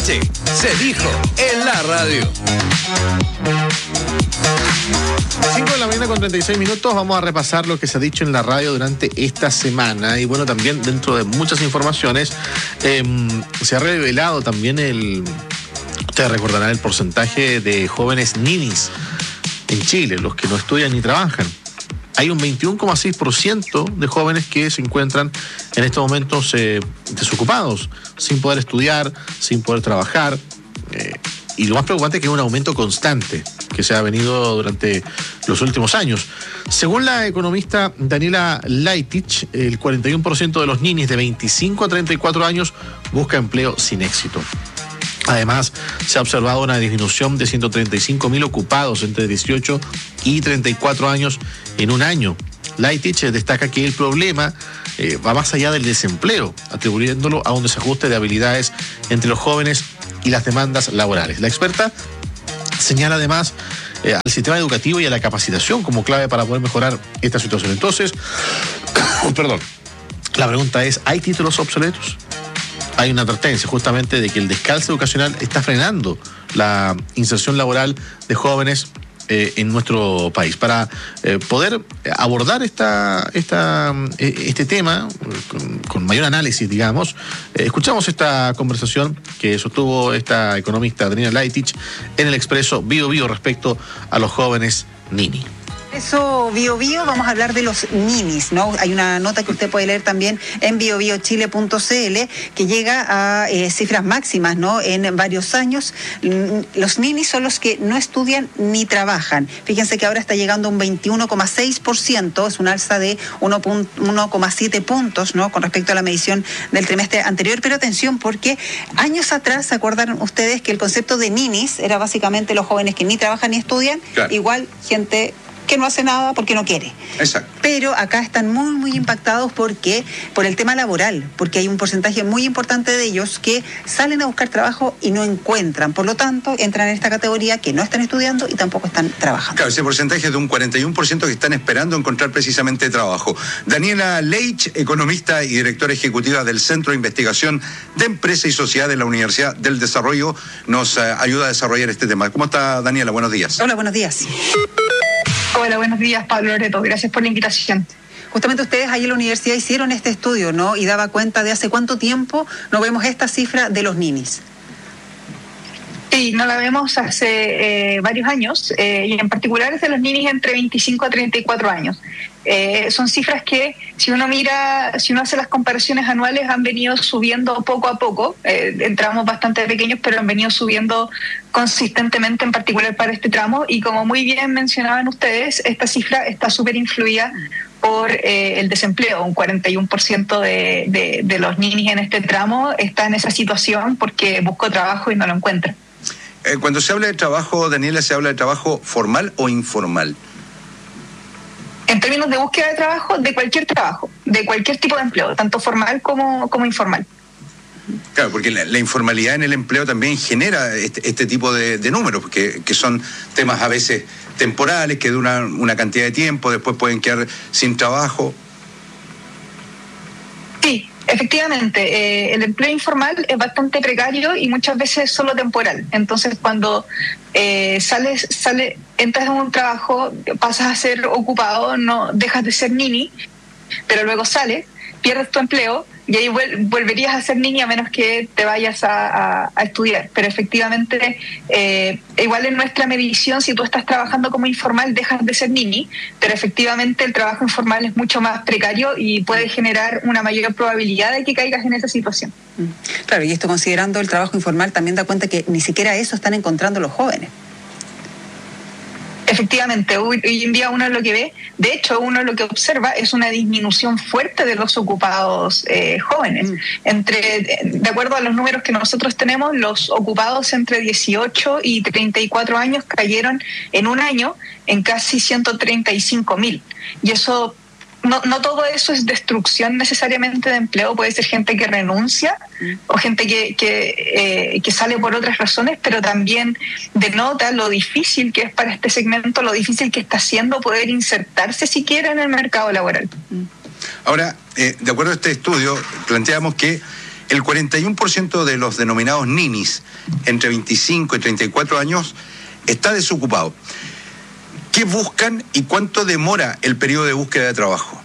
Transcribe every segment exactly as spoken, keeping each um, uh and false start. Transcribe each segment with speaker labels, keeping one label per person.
Speaker 1: noche se dijo en la radio.
Speaker 2: cinco de la mañana con treinta y seis minutos, vamos a repasar lo que se ha dicho en la radio durante esta semana. Y bueno, también dentro de muchas informaciones eh, se ha revelado también el... Ustedes recordarán el porcentaje de jóvenes ninis en Chile, los que no estudian ni trabajan. Hay un veintiuno coma seis por ciento de jóvenes que se encuentran en estos momentos eh, desocupados, sin poder estudiar, sin poder trabajar. Eh, y lo más preocupante es que es un aumento constante que se ha venido durante los últimos años. Según la economista Daniela Leitich, el cuarenta y uno por ciento de los ninis de veinticinco a treinta y cuatro años busca empleo sin éxito. Además, se ha observado una disminución de ciento treinta y cinco mil ocupados entre dieciocho y treinta y cuatro años en un año. Leitich destaca que el problema eh, va más allá del desempleo, atribuyéndolo a un desajuste de habilidades entre los jóvenes y las demandas laborales. La experta señala además eh, al sistema educativo y a la capacitación como clave para poder mejorar esta situación. Entonces, perdón, la pregunta es, ¿hay títulos obsoletos? Hay una advertencia justamente de que el descalce educacional está frenando la inserción laboral de jóvenes eh, en nuestro país. Para eh, poder abordar esta, esta, este tema con, con mayor análisis, digamos, eh, escuchamos esta conversación que sostuvo esta economista Daniela Leitich en el Expreso Bio Bio respecto a los jóvenes nini.
Speaker 3: Eso, Bio Bio, vamos a hablar de los ninis, ¿no? Hay una nota que usted puede leer también en bio bio chile punto c l que llega a eh, cifras máximas, ¿no? En varios años. Los ninis son los que no estudian ni trabajan. Fíjense que ahora está llegando a un veintiuno coma seis por ciento, es un alza de uno coma siete puntos, ¿no? Con respecto a la medición del trimestre anterior. Pero atención, porque años atrás, ¿se acuerdan ustedes que el concepto de ninis era básicamente los jóvenes que ni trabajan ni estudian? Claro. Igual gente que no hace nada porque no quiere.
Speaker 4: Exacto.
Speaker 3: Pero acá están muy, muy impactados porque por el tema laboral, porque hay un porcentaje muy importante de ellos que salen a buscar trabajo y no encuentran. Por lo tanto, entran en esta categoría que no están estudiando y tampoco están trabajando.
Speaker 4: Claro, ese porcentaje es de un cuarenta y uno por ciento que están esperando encontrar precisamente trabajo. Daniela Leitich, economista y directora ejecutiva del Centro de Investigación de Empresa y Sociedad de la Universidad del Desarrollo, nos uh, ayuda a desarrollar este tema. ¿Cómo está, Daniela? Buenos días.
Speaker 3: Hola, buenos días.
Speaker 5: Hola, buenos días, Pablo Loreto. Gracias por la invitación.
Speaker 3: Justamente ustedes ahí en la universidad hicieron este estudio, ¿no? Y daba cuenta de hace cuánto tiempo no vemos esta cifra de los ninis.
Speaker 5: Sí, no la vemos hace eh, varios años, eh, y en particular es de los ninis entre veinticinco a treinta y cuatro años. Eh, son cifras que, si uno mira, si uno hace las comparaciones anuales, han venido subiendo poco a poco. Eh, en tramos bastante pequeños, pero han venido subiendo consistentemente, en particular para este tramo. Y como muy bien mencionaban ustedes, esta cifra está súper influida por eh, el desempleo. Un cuarenta y uno por ciento de, de, de los ninis en este tramo está en esa situación porque buscó trabajo y no lo encuentra.
Speaker 4: Eh, cuando se habla de trabajo, Daniela, ¿se habla de trabajo formal o informal?
Speaker 5: En términos de búsqueda de trabajo, de cualquier trabajo, de cualquier tipo de empleo, tanto formal como, como informal.
Speaker 4: Claro, porque la, la informalidad en el empleo también genera este, este tipo de, de números, que, que son temas a veces temporales, que duran una cantidad de tiempo, después pueden quedar sin trabajo.
Speaker 5: Sí, efectivamente, eh, el empleo informal es bastante precario y muchas veces solo temporal. Entonces, cuando eh, sales, sale, entras en un trabajo, pasas a ser ocupado, no dejas de ser nini, pero luego sales, pierdes tu empleo y ahí vuel- volverías a ser nini a menos que te vayas a, a, a estudiar. Pero efectivamente, eh, igual en nuestra medición, si tú estás trabajando como informal, dejas de ser nini, pero efectivamente el trabajo informal es mucho más precario y puede generar una mayor probabilidad de que caigas en esa situación.
Speaker 3: Claro, y esto considerando el trabajo informal también da cuenta que ni siquiera eso están encontrando los jóvenes.
Speaker 5: Efectivamente, hoy, hoy en día uno lo que ve, de hecho uno lo que observa es una disminución fuerte de los ocupados eh, jóvenes. Mm. Entre, de acuerdo a los números que nosotros tenemos, los ocupados entre dieciocho y treinta y cuatro años cayeron en un año en casi ciento treinta y cinco mil. Y eso, no, no todo eso es destrucción necesariamente de empleo, puede ser gente que renuncia mm. o gente que, que, eh, que sale por otras razones, pero también denota lo difícil que es para este segmento, lo difícil que está haciendo poder insertarse siquiera en el mercado laboral.
Speaker 4: Ahora, eh, de acuerdo a este estudio, planteamos que el cuarenta y uno por ciento de los denominados ninis entre veinticinco y treinta y cuatro años está desocupado. ¿Qué buscan y cuánto demora el periodo de búsqueda de trabajo?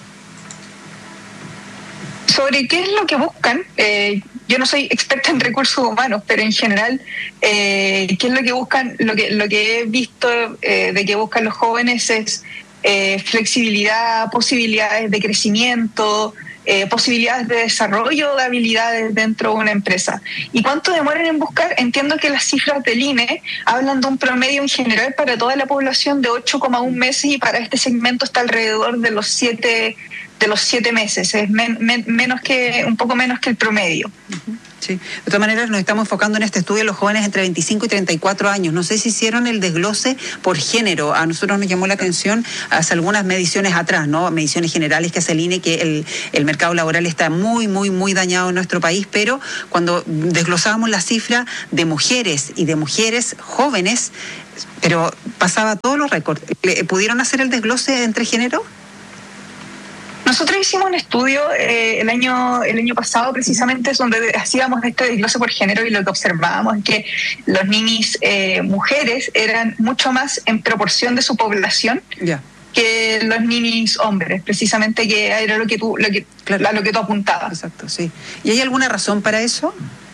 Speaker 5: Sobre qué es lo que buscan, eh, yo no soy experta en recursos humanos, pero en general, eh, qué es lo que buscan, lo que, lo que he visto eh, de que buscan los jóvenes es eh, flexibilidad, posibilidades de crecimiento, eh, posibilidades de desarrollo de habilidades dentro de una empresa. ¿Y cuánto demoran en buscar? Entiendo que las cifras del I N E hablan de un promedio en general para toda la población de ocho coma uno meses y para este segmento está alrededor de los siete de los siete meses, es men, men, menos que un poco menos que el promedio.
Speaker 3: Uh-huh. Sí. De todas maneras, nos estamos enfocando en este estudio en los jóvenes entre veinticinco y treinta y cuatro años. No sé si hicieron el desglose por género. A nosotros nos llamó la atención hace algunas mediciones atrás, ¿no? Mediciones generales que hace el I N E, que el, el mercado laboral está muy, muy, muy dañado en nuestro país, pero cuando desglosábamos la cifra de mujeres y de mujeres jóvenes, pero pasaba todos los récords. ¿Pudieron hacer el desglose entre género?
Speaker 5: Nosotros hicimos un estudio eh, el año el año pasado precisamente donde hacíamos este desglose por género y lo que observábamos es que los ninis eh, mujeres eran mucho más en proporción de su población yeah. que los ninis hombres, precisamente que era lo que tú lo que claro. a lo que tú apuntabas.
Speaker 3: Exacto, sí. ¿Y hay alguna razón para eso?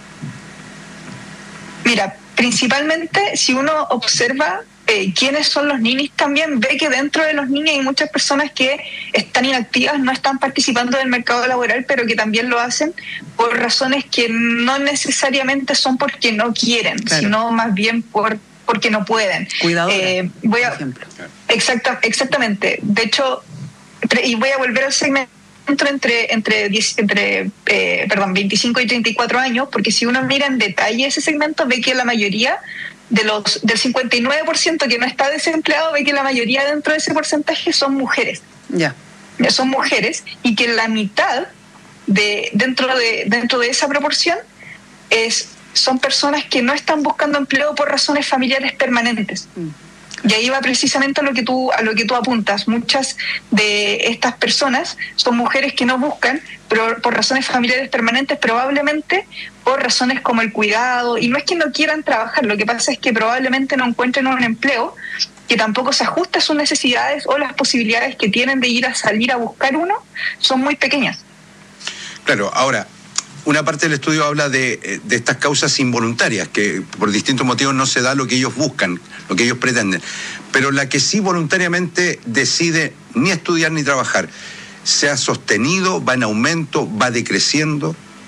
Speaker 5: Mira, principalmente si uno observa Eh, quiénes son los ninis, también ve que dentro de los ninis hay muchas personas que están inactivas, no están participando del mercado laboral, pero que también lo hacen por razones que no necesariamente son porque no quieren, claro. sino más bien por porque no pueden.
Speaker 3: Cuidado.
Speaker 5: Eh, voy a, por ejemplo. Exacta, exactamente. De hecho, y voy a volver al segmento entre entre diez, entre eh, perdón veinticinco y treinta y cuatro años, porque si uno mira en detalle ese segmento ve que la mayoría de los del cincuenta y nueve por ciento que no está desempleado ve que la mayoría dentro de ese porcentaje son mujeres.
Speaker 3: Ya.
Speaker 5: Yeah. Son mujeres y que la mitad de dentro de dentro de esa proporción es son personas que no están buscando empleo por razones familiares permanentes. Mm. Y ahí va precisamente a lo que tú a lo que tú apuntas. Muchas de estas personas son mujeres que no buscan, pero por razones familiares permanentes, probablemente por razones como el cuidado. Y no es que no quieran trabajar, lo que pasa es que probablemente no encuentren un empleo que tampoco se ajuste a sus necesidades o las posibilidades que tienen de ir a salir a buscar uno son muy pequeñas.
Speaker 4: Claro, ahora, una parte del estudio habla de, de estas causas involuntarias, que por distintos motivos no se da lo que ellos buscan, lo que ellos pretenden. Pero la que sí voluntariamente decide ni estudiar ni trabajar, ¿se ha sostenido, va en aumento, va decreciendo?